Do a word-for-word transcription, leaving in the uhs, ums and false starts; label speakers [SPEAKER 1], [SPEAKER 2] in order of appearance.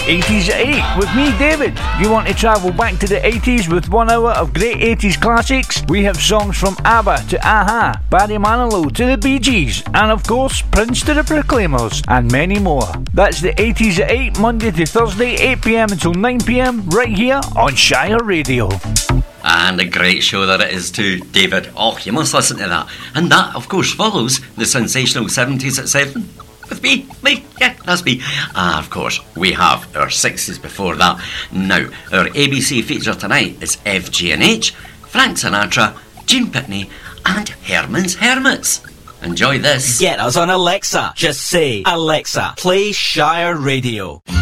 [SPEAKER 1] eighties at eight with me, David. You want to travel back to the eighties with one hour of great eighties classics? We have songs from ABBA to a-ha, Barry Manilow to the Bee Gees, and of course Prince to the Proclaimers, and many more. That's the eighties at eight, Monday to Thursday, eight p m until nine p m, right here on Shire Radio.
[SPEAKER 2] And a great show that it is too, David. Oh, you must listen to that. And that, of course, follows the sensational seventies at seven. With me, me, yeah, that's me. Ah, of course, we have our sixties before that. Now, our A B C feature tonight is F G and H, Frank Sinatra, Gene Pitney, and Herman's Hermits. Enjoy this.
[SPEAKER 3] Get us on Alexa. Just say, Alexa, play Shire Radio.